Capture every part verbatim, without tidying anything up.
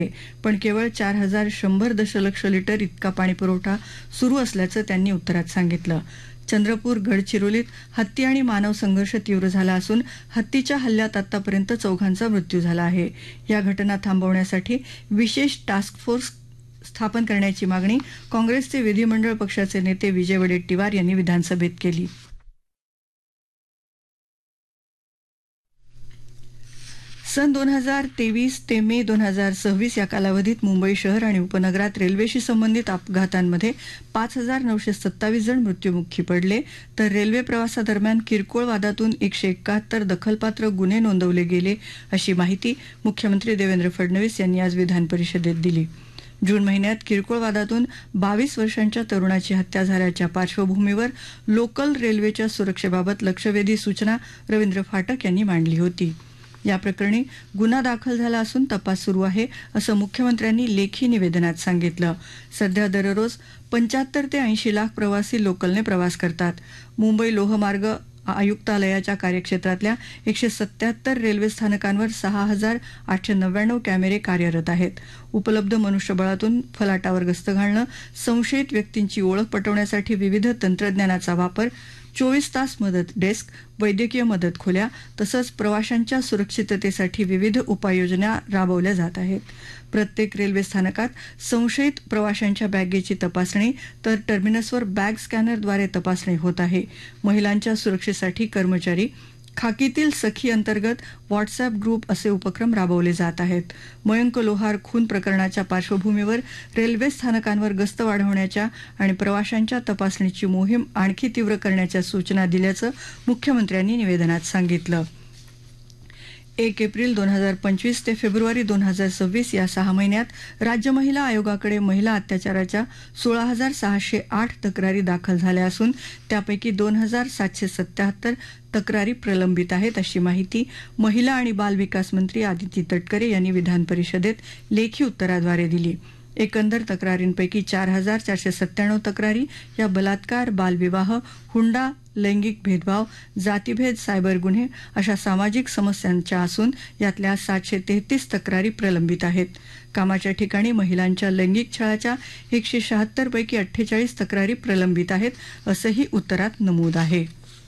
पण केवळ चार हजार शंभर दशलक्ष लिटर इतका पाणीपुरवठा सुरू असल्याचं त्यांनी उत्तरात सांगितलं. चंद्रपूर गडचिरोलीत हत्ती आणि मानव संघर्ष तीव्र झाला असून हत्तीच्या हल्ल्यात आतापर्यंत चौघांचा मृत्यू झाला आहे. या घटना थांबवण्यासाठी विशेष टास्क फोर्स स्थापन करण्याची मागणी काँग्रेसचे विधिमंडळ पक्षाचे नेते विजय वडेट्टीवार यांनी विधानसभेत केली. सन दोन हजार तेवीस ते मे दोन हजार सव्वीस या कालावधीत मुंबई शहर आणि उपनगरात रेल्वेशी संबंधित अपघातांमध्ये पाच हजार नऊशे सत्तावीस जण मृत्युमुखी पडले, तर रेल्वे प्रवासादरम्यान किरकोळ वादातून एकशे एकाहत्तर दखलपात्र गुन्हे नोंदवले गेले, अशी माहिती मुख्यमंत्री देवेंद्र फडणवीस यांनी आज विधान परिषदेत दिली. जून महिन्यात किरकोळ वादातून बावीस वर्षांच्या तरुणाची हत्या झाल्याच्या पार्श्वभूमीवर लोकल रेल्वेच्या सुरक्षेबाबत लक्षवेधी सूचना रवींद्र फाटक यांनी मांडली होती. या प्रकरणी गुन्हा दाखल झाला असून तपास सुरू आहे, असं मुख्यमंत्र्यांनी लेखी निवेदनात सांगितलं. सध्या दररोज पंच्याहत्तर ते ऐंशी लाख प्रवासी लोकलने प्रवास करतात. मुंबई लोहमार्ग आयुक्तालयाच्या कार्यक्षेत्रातल्या एकशे सत्याहत्तर रेल्वे स्थानकांवर सहा हजार आठशे नव्याण्णव कॅमेरे कार्यरत आहेत. उपलब्ध मनुष्यबळातून फलाटावर गस्त घालणं, संशयित व्यक्तींची ओळख पटवण्यासाठी विविध तंत्रज्ञानाचा वापर, चोवीस तास मदत डेस्क, वैद्यकीय मदत खोल्या तसंच प्रवाशांच्या सुरक्षिततेसाठी विविध उपाययोजना राबवल्या जात आहेत. प्रत्येक रेल्वे स्थानकात संशयित प्रवाशांच्या बॅगेची तपासणी तर टर्मिनसवर बॅग स्कॅनरद्वारे तपासणी होत आहे. महिलांच्या सुरक्षेसाठी कर्मचारी खाकीतील सखी अंतर्गत व्हॉट्सअप ग्रुप असे उपक्रम राबवले जात आहेत. मयंक लोहार खून प्रकरणाच्या पार्श्वभूमीवर रेल्वे स्थानकांवर गस्त वाढवण्याच्या आणि प्रवाशांच्या तपासणीची मोहीम आणखी तीव्र करण्याच्या सूचना दिल्याचं मुख्यमंत्र्यांनी निवेदनात सांगितलं. एक एप्रिल दोन हजार पंचवीस ते फेब्रुवारी दोन हजार सव्वीस या सहा महिन्यात राज्य महिला आयोगाकडे महिला अत्याचाराच्या सोळा हजार सहाशे आठ तक्रारी दाखल झाल्या असून त्यापैकी दोन हजार सातशे सत्याहत्तर तक्रारी प्रलंबित आहेत, अशी माहिती महिला आणि बाल विकास मंत्री आदिती तटकरे यांनी विधान परिषदेत लेखी उत्तराद्वारे दिली. एकंदर तक्रारींपैकी चार हजार चारशे सत्त्याण्णव तक्रारी या बलात्कार, बालविवाह, हुंडा, लैंगिक भेदभाव, जातीभेद, सायबर गुन्हे अशा सामाजिक समस्यांच्या असून यातल्या सातशे तेहतीस तक्रारी प्रलंबित आहेत. कामाच्या ठिकाणी महिलांच्या लैंगिक छळाच्या एकशे शहात्तर पैकी अठ्ठेचाळीस तक्रारी प्रलंबित आहेत, असंही उत्तरात नमूद आहे.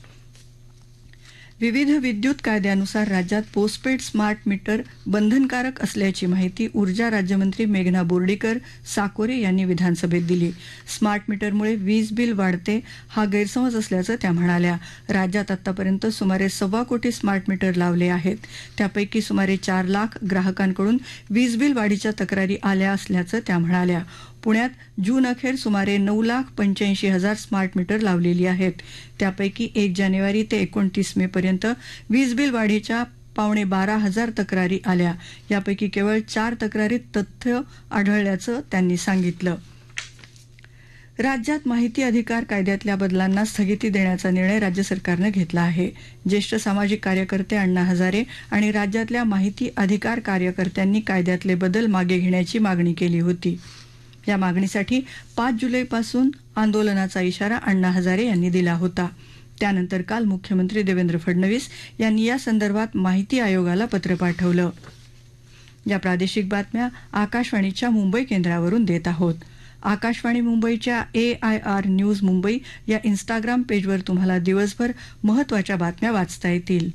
विविध विद्युत कायद्यानुसार राज्यात पोस्टपेड स्मार्ट मीटर बंधनकारक असल्याची माहिती ऊर्जा राज्यमंत्री मेघना बोर्डीकर साकोरे यांनी विधानसभेत दिली. स्मार्ट मीटरमुळे वीज बिल वाढते हा गैरसमज असल्याचं त्या म्हणाल्या. राज्यात आतापर्यंत सुमारे सव्वा कोटी स्मार्ट मीटर लावले आहेत. त्यापैकी सुमारे चार लाख ग्राहकांकडून वीज बिल वाढीच्या तक्रारी आल्या असल्याचं त्या म्हणाल्या. पुण्यात जून अखेर सुमारे नऊ लाख पंच्याऐंशी हजार स्मार्ट मीटर लावलेली आहेत. त्यापैकी एक जानेवारी ते एकोणतीस मे पर्यंत वीज बिल वाढीच्या पावणे बारा हजार तक्रारी आल्या. यापैकी केवळ चार तक्रारीत तथ्य आढळल्याचं त्यांनी सांगितलं. राज्यात माहिती अधिकार कायद्यातल्या बदलांना स्थगिती देण्याचा निर्णय राज्य सरकारनं घेतला आहे. ज्येष्ठ सामाजिक कार्यकर्ते अण्णा हजारे आणि राज्यातल्या माहिती अधिकार कार्यकर्त्यांनी कायद्यातले बदल मागे घेण्याची मागणी केली होती. या मागणीसाठी पाच जुलैपासून आंदोलनाचा इशारा अण्णा हजारे यांनी दिला होता. त्यानंतर काल मुख्यमंत्री देवेंद्र फडणवीस यांनी या संदर्भात माहिती आयोगाला पत्र पाठवलं. या प्रादेशिक बातम्या आकाशवाणीच्या मुंबई केंद्रावरून देत आहोत. आकाशवाणी मुंबईच्या ए आय आर न्यूज मुंबई या इन्स्टाग्राम पेजवर तुम्हाला दिवसभर महत्त्वाच्या बातम्या वाचता येतील.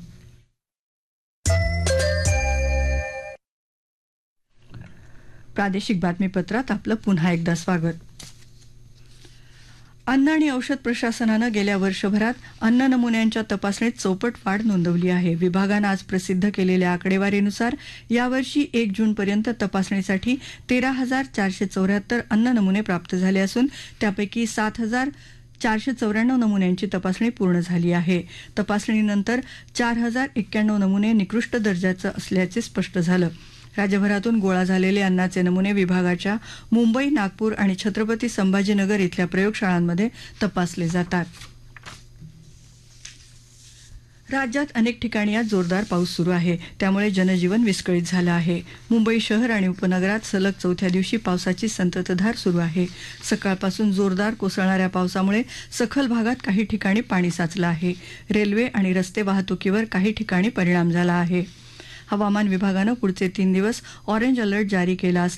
प्रादेशिक बातमीपत्रात आपलं पुन्हा एकदा स्वागत. अन्न आणि औषध प्रशासनानं गेल्या वर्षभरात अन्न नमुन्यांच्या तपासणीत चौपट वाढ नोंदवली आहे. विभागानं आज प्रसिद्ध केलेल्या आकडेवारीनुसार यावर्षी एक जूनपर्यंत तपासणीसाठी तेरा हजार चारशे चौऱ्याहत्तर अन्न नमुने प्राप्त झाले असून त्यापैकी सात हजार चारशे चौऱ्याण्णव नमुन्यांची तपासणी पूर्ण झाली आहे. तपासणीनंतर चार हजार एक्क्याण्णव नमुने निकृष्ट दर्जाचे असल्याचे स्पष्ट झालं. राज्यभरातून गोळा झालेले अन्नाचे नमुने विभागाच्या मुंबई, नागपूर आणि छत्रपती संभाजीनगर इथल्या प्रयोगशाळांमध्ये तपासले जातात. राज्यात अनेक ठिकाणी आज जोरदार पाऊस सुरू आहे. त्यामुळे जनजीवन विस्कळीत झालं आहे. मुंबई शहर आणि उपनगरात सलग चौथ्या दिवशी पावसाची संततधार सुरू आहे. सकाळपासून जोरदार कोसळणाऱ्या पावसामुळे सखल भागात काही ठिकाणी पाणी साचलं आहे. रेल्वे आणि रस्ते वाहतुकीवर काही ठिकाणी परिणाम झाला आहे. हवामान विभागानं पुढचे तीन दिवस ऑरेंज अलर्ट जारी केला